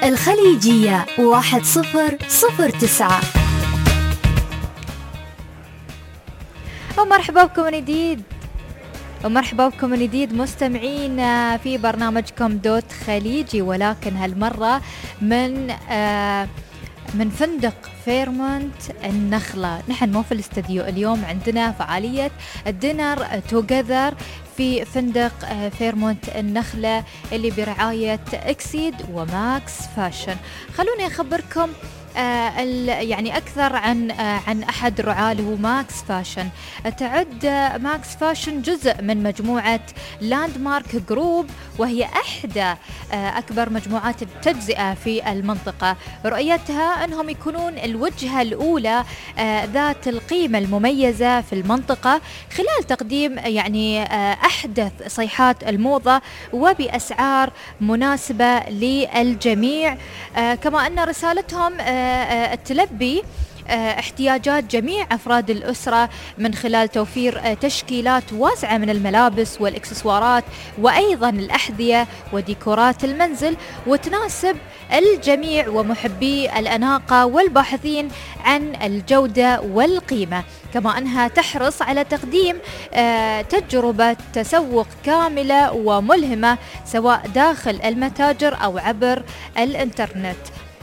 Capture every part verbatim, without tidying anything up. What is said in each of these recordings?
الخليجية واحد صفر صفر تسعة. ومرحبا بكم من جديد ومرحبا بكم من جديد مستمعين في برنامجكم دوت خليجي، ولكن هالمرة من آه من فندق فيرمونت النخلة. نحن مو في الاستديو، اليوم عندنا فعالية الدينر توجذر في فندق فيرمونت النخلة اللي برعاية اكسيد وماكس فاشن. خلوني أخبركم آه يعني أكثر عن آه عن أحد رعاة اللي هو ماكس فاشن. تعد آه ماكس فاشن جزء من مجموعة لاند مارك جروب، وهي إحدى آه أكبر مجموعات التجزئة في المنطقة. رؤيتها أنهم يكونون الوجهة الأولى آه ذات القيمة المميزة في المنطقة، خلال تقديم يعني آه أحدث صيحات الموضة وبأسعار مناسبة للجميع. آه كما أن رسالتهم آه التلبي احتياجات جميع أفراد الأسرة من خلال توفير تشكيلات واسعة من الملابس والإكسسوارات، وأيضا الأحذية وديكورات المنزل، وتناسب الجميع ومحبي الأناقة والباحثين عن الجودة والقيمة. كما أنها تحرص على تقديم تجربة تسوق كاملة وملهمة سواء داخل المتاجر أو عبر الإنترنت.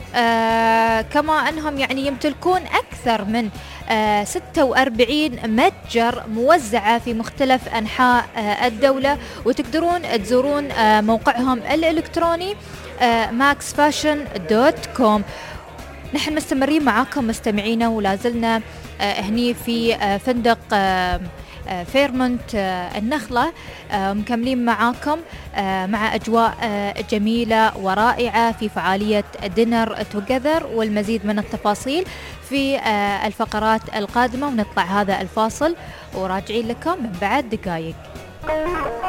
آه كما أنهم يعني يمتلكون أكثر من آه ستة وأربعين متجر موزعة في مختلف أنحاء آه الدولة، وتقدرون تزورون آه موقعهم الإلكتروني آه ماكس فاشن دوت كوم. نحن مستمرين معاكم مستمعينا، ولازلنا آه هني في آه فندق آه فيرمونت النخلة، مكملين معاكم مع أجواء جميلة ورائعة في فعالية دينر توجذر، والمزيد من التفاصيل في الفقرات القادمة. ونطلع هذا الفاصل وراجعين لكم من بعد دقائق.